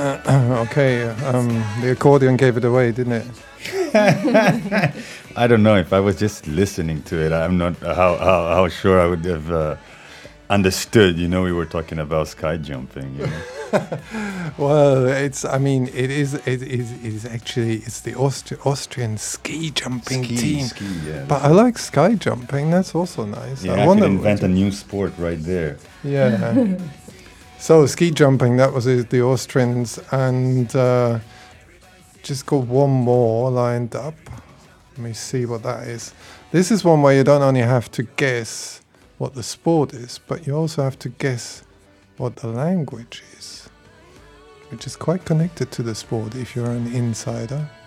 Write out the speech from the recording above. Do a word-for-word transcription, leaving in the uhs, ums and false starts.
Okay, um, the accordion gave it away, didn't it? I don't know if I was just listening to it. I'm not how how, how sure I would have uh, understood. You know, we were talking about sky jumping. You know? Well, it's. I mean, it is. It is. It is actually. It's the Austri- Austrian ski jumping Ski, team. ski, yeah. But I like sky jumping. That's also nice. Yeah, I I wonder could invent what- a new sport right there. Yeah. So ski jumping. That was it, the Austrians, and uh, just got one more lined up. Let me see what that is. This is one where you don't only have to guess what the sport is, but you also have to guess what the language is, which is quite connected to the sport if you're an insider.